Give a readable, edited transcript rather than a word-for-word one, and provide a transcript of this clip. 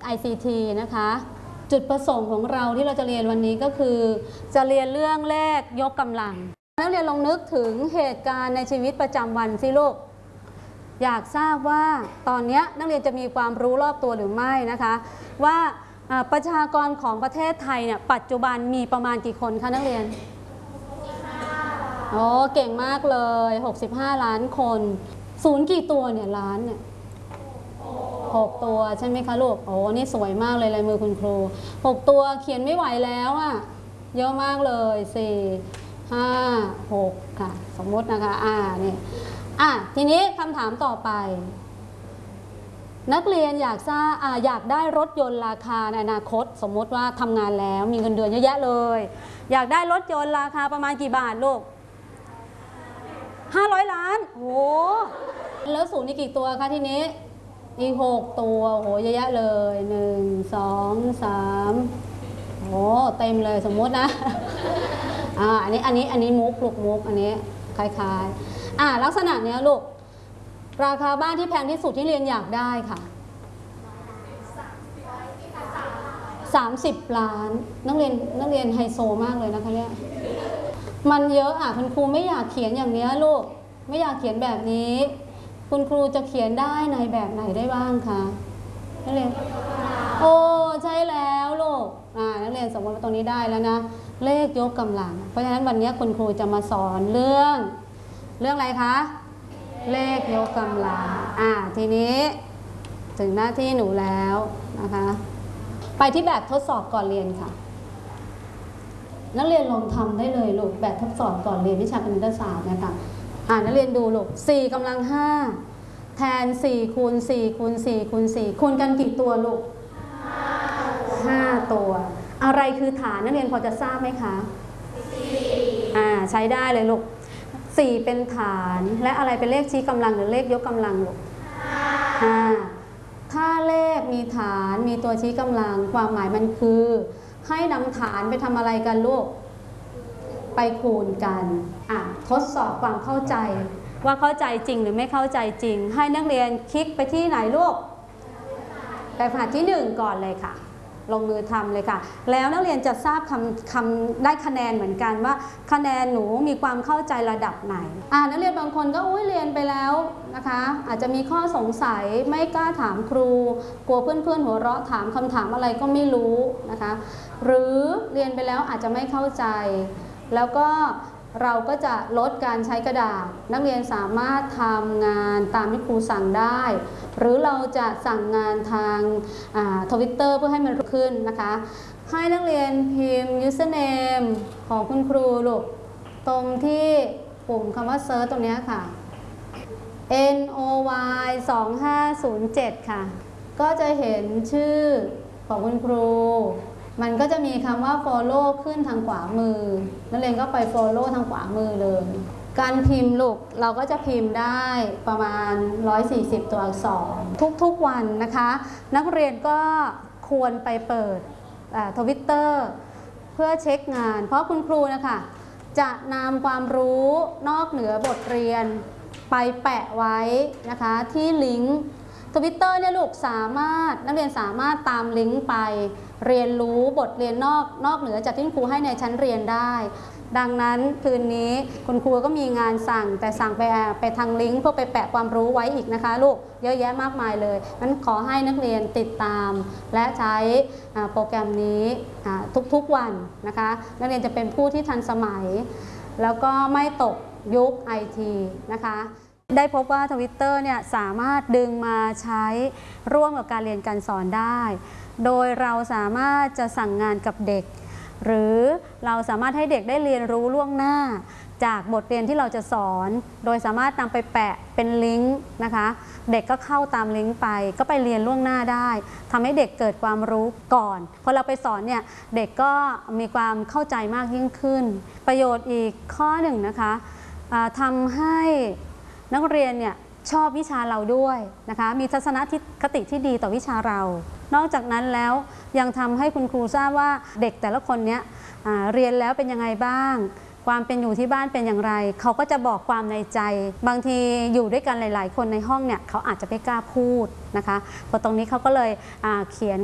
ICT นะคะจุดประสงค์ของเราที่เราจะเรียนวันนี้ก็คือจะเรียนเรื่องเลขยกกำลังนักเรียนลองนึกถึงเหตุการณ์ในชีวิตประจำวันสิลูกอยากทราบว่าตอนนี้นักเรียนจะมีความรู้รอบตัวหรือไม่นะคะว่าประชากรของประเทศไทยเนี่ยปัจจุบันมีประมาณกี่คนคะนักเรียนโอ้เก่งมากเลย65ล้านคนศูนย์กี่ตัวเนี่ยล้านเนี่ย6ตัวใช่ไหมคะลูกโอ้นี่สวยมากเลยลายมือคุณครู6ตัวเขียนไม่ไหวแล้วอ่ะเยอะมากเลย4 5 6ค่ะสมมตินะคะนี่ทีนี้คำถามต่อไปนักเรียนอยากได้รถยนต์ราคาในอนาคตสมมติว่าทำงานแล้วมีเงินเดือนเยอะแยะเลยอยากได้รถยนต์ราคาประมาณกี่บาทลูก500 ล้านโอ้แล้วศูนย์นี่กี่ตัวคะทีนี้อีก6ตัวโหเยอะแยะเลย1 2 3โอ้เต็มเลยสมมตินะอันนี้มุกลูกมุกอันนี้คล้ายๆลักษณะเนี้ยลูกราคาบ้านที่แพงที่สุดที่เรียนอยากได้ค่ะ30 ล้านนักเรียนไฮโซมากเลยนะคะเนี่ยมันเยอะคุณครูไม่อยากเขียนอย่างนี้ลูกไม่อยากเขียนแบบนี้คุณครูจะเขียนได้ในแบบไหนได้บ้างคะนักเรียนโอ้ใช่แล้วลูกนักเรียนสมมติว่าตรงนี้ได้แล้วนะเลขยกกำลังเพราะฉะนั้นวันนี้คุณครูจะมาสอนเรื่องอะไรคะเลขยกกำลังทีนี้ถึงหน้าที่หนูแล้วนะคะไปที่แบบทดสอบก่อนเรียนค่ะนักเรียนลองทำได้เลยลูกแบบทดสอบก่อนเรียนวิชาคณิตศาสตร์นะคะนักเรียนดูลูก4 กำลัง 5แทน4 คูณ 4 คูณ 4 คูณ 4คูณกันกี่ตัวลูก5 ตัวอะไรคือฐานนักเรียนพอจะทราบไหมคะ4ใช้ได้เลยลูก4เป็นฐานและอะไรเป็นเลขชี้กำลังหรือเลขยกกำลังลูก5ถ้าเลขมีฐานมีตัวชี้กำลังความหมายมันคือให้นำฐานไปทำอะไรกันลูกไปคูณกันทดสอบความเข้าใจว่าเข้าใจจริงหรือไม่เข้าใจจริงให้นักเรียนคลิกไปที่ไหนลูกแบบฝึกหัดที่1ก่อนเลยค่ะลงมือทำเลยค่ะแล้วนักเรียนจะทราบคำได้คะแนนเหมือนกันว่าคะแนนหนูมีความเข้าใจระดับไหนนักเรียนบางคนก็เรียนไปแล้วนะคะอาจจะมีข้อสงสัยไม่กล้าถามครูกลัวเพื่อนหัวเราะถามคำถามอะไรก็ไม่รู้นะคะหรือเรียนไปแล้วอาจจะไม่เข้าใจแล้วก็เราก็จะลดการใช้กระดาษนักเรียนสามารถทำงานตามที่ครูสั่งได้หรือเราจะสั่งงานทางTwitter เพื่อให้มันขึ้นนะคะให้นักเรียนพิมพ์ username ของคุณครูลูกตรงที่ปุ่มคำว่า search ตรงนี้ค่ะ NOY 2507ค่ะก็จะเห็นชื่อของคุณครูมันก็จะมีคำว่า follow ขึ้นทางขวามือนักเรียนก็ไป follow ทางขวามือเลยการพิมพ์ลูกเราก็จะพิมพ์ได้ประมาณ140 ตัวอักษรทุกวันนะคะนักเรียนก็ควรไปเปิดTwitter เพื่อเช็คงานเพราะคุณครูนะคะจะนำความรู้นอกเหนือบทเรียนไปแปะไว้นะคะที่ลิงก์Twitter เนี่ยลูกนักเรียนสามารถตามลิงก์ไปเรียนรู้บทเรียนนอกเหนือจากที่ครูให้ในชั้นเรียนได้ดังนั้นคืนนี้คุณครูก็มีงานสั่งแต่สั่งไปทางลิงก์เพื่อไปแปะความรู้ไว้อีกนะคะลูกเยอะแยะมากมายเลยนั้นขอให้นักเรียนติดตามและใช้โปรแกรมนี้ทุกวันนะคะนักเรียนจะเป็นผู้ที่ทันสมัยแล้วก็ไม่ตกยุค IT นะคะได้พบว่า Twitter เนี่ยสามารถดึงมาใช้ร่วมกับการเรียนการสอนได้โดยเราสามารถจะสั่งงานกับเด็กหรือเราสามารถให้เด็กได้เรียนรู้ล่วงหน้าจากบทเรียนที่เราจะสอนโดยสามารถนำไปแปะเป็นลิงก์นะคะเด็กก็เข้าตามลิงก์ไปก็ไปเรียนล่วงหน้าได้ทำให้เด็กเกิดความรู้ก่อนพอเราไปสอนเนี่ยเด็กก็มีความเข้าใจมากยิ่งขึ้นประโยชน์อีกข้อหนึ่งนะคะทำให้นักเรียนเนี่ยชอบวิชาเราด้วยนะคะมีทัศนคติที่ดีต่อวิชาเรานอกจากนั้นแล้วยังทำให้คุณครูทราบว่าเด็กแต่ละคนเนี้ยเรียนแล้วเป็นยังไงบ้างความเป็นอยู่ที่บ้านเป็นอย่างไรเขาก็จะบอกความในใจบางทีอยู่ด้วยกันหลายๆคนในห้องเนี่ยเขาอาจจะไม่กล้าพูดนะคะพอตรงนี้เขาก็เลยเขียน